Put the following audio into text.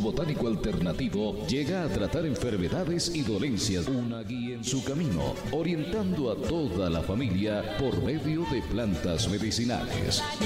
botánico alternativo llega a tratar enfermedades y dolencias. Una guía en su camino, orientando a toda la familia por medio de plantas medicinales.